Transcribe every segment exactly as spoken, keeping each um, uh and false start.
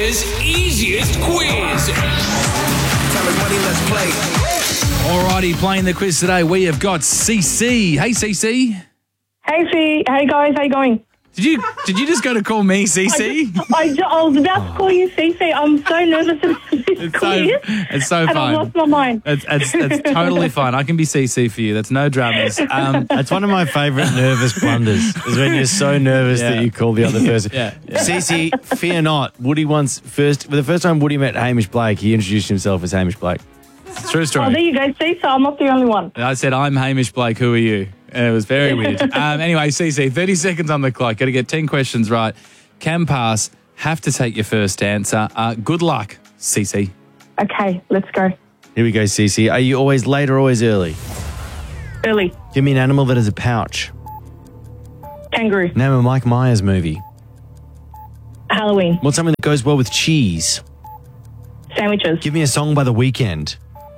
Australia's easiest quiz. Time is money, let's play. Alrighty, playing the quiz today, we have got C C. Hey, C C. Hey, Fee. Hey, guys. How you going? Did you did you just go to call me C C? I, ju- I was about to call you Cece. I'm so nervous about this It's so, quiz. it's so and I fun. lost my mind. It's, it's, it's totally fine. I can be C C for you. That's no dramas. Um, That's one of my favourite nervous blunders, is when you're so nervous Yeah. that you call the other person. Yeah, yeah. Cece, fear not. Woody once first, for the first time Woody met Hamish Blake, he introduced himself as Hamish Blake. True Oh, story. there you go, Cece. I'm not the only one. I said, I'm Hamish Blake. Who are you? And it was very weird. Um, anyway, C C, thirty seconds on the clock. Got to get ten questions right. Can pass. Have to take your first answer. Uh, good luck, C C. Okay, let's go. Here we go, Cece. Are you always late or always early? Early. Give me an animal that has a pouch. Kangaroo. Name a Mike Myers movie. Halloween. What's something that goes well with cheese? Sandwiches. Give me a song by The Weeknd.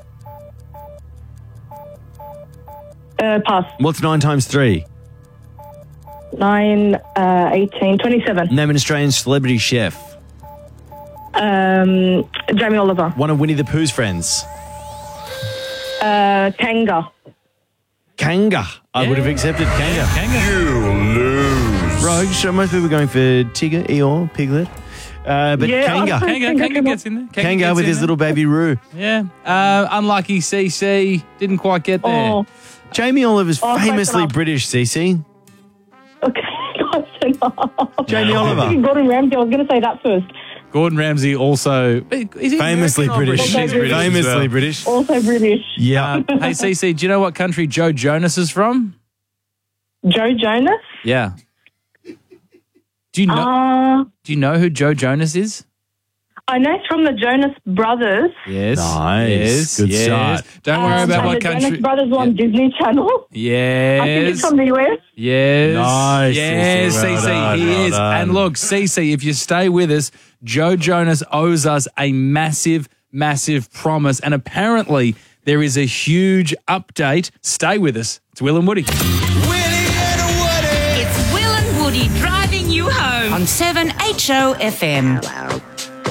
Uh, pass. What's nine times three? Nine, uh, eighteen, twenty-seven. Name an Australian celebrity chef. Um, Jamie Oliver. One of Winnie the Pooh's friends. Uh, Kanga. Kanga. I Yeah. would have accepted Kanga. Kanga. Rogue, so most people are going for Tigger, Eeyore, Piglet. Uh, but Yeah, Kanga. I was Kanga, Kanga, Kanga come gets in there. Kanga gets with in his there. little baby Roo. Yeah. Uh, unlucky C C. Didn't quite get there. Oh, Jamie Oliver's Oh, close famously enough. British, Cece. okay. Close enough. Jamie I was Oliver. thinking Gordon Ramsay. I was going to say that first. Gordon Ramsay also. Is he Famously American or British. He's British as Famously well. British. Also British. Yeah. Um, hey, C C, do you know what country Joe Jonas is from? Joe Jonas. Yeah. Do you know? Uh, do you know who Joe Jonas is? I know it's from the Jonas Brothers. Yes. Nice. Yes. Good yes. start. Don't worry Um, about from what the country. Jonas Brothers were on Disney Channel. Yes. I think it's from the U S. Yes. Nice, Yes, Cece. Well C C, done, he well is. done. And look, C C, if you stay with us, Joe Jonas owes us a massive, massive promise. And apparently there is a huge update. Stay with us. It's Will and Woody. Willie and Woody. It's Will and Woody driving you home on seven H O F M.